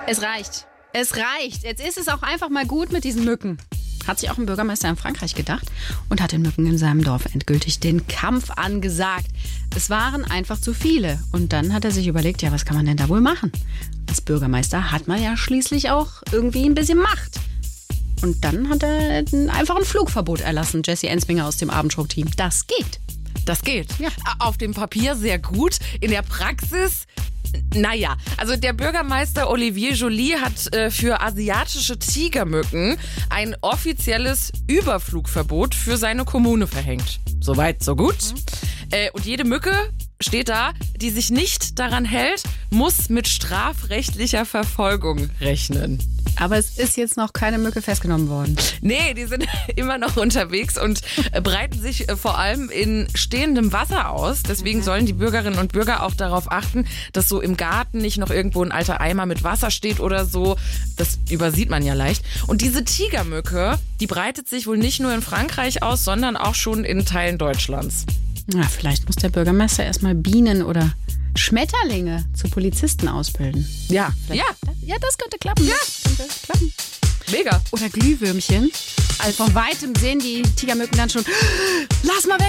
Es reicht. Es reicht. Jetzt ist es auch einfach mal gut mit diesen Mücken. Hat sich auch ein Bürgermeister in Frankreich gedacht und hat den Mücken in seinem Dorf endgültig den Kampf angesagt. Es waren einfach zu viele. Und dann hat er sich überlegt, ja, was kann man denn da wohl machen? Als Bürgermeister hat man ja schließlich auch irgendwie ein bisschen Macht. Und dann hat er einfach ein Flugverbot erlassen, Jesse Ensminger aus dem Abendschau-Team. Das geht. Das geht. Ja. Auf dem Papier sehr gut. In der Praxis, naja. Also der Bürgermeister Olivier Joly hat für asiatische Tigermücken ein offizielles Überflugverbot für seine Kommune verhängt. Soweit, so gut. Und jede Mücke, steht da, die sich nicht daran hält, muss mit strafrechtlicher Verfolgung rechnen. Aber es ist jetzt noch keine Mücke festgenommen worden. Nee, die sind immer noch unterwegs und breiten sich vor allem in stehendem Wasser aus. Deswegen sollen die Bürgerinnen und Bürger auch darauf achten, dass so im Garten nicht noch irgendwo ein alter Eimer mit Wasser steht oder so. Das übersieht man ja leicht. Und diese Tigermücke, die breitet sich wohl nicht nur in Frankreich aus, sondern auch schon in Teilen Deutschlands. Ja, vielleicht muss der Bürgermeister erstmal Bienen oder Schmetterlinge zu Polizisten ausbilden. Ja, Ja, das könnte klappen. Ja. Das könnte klappen. Mega. Oder Glühwürmchen. Also von weitem sehen die Tigermücken dann schon, lass mal weg.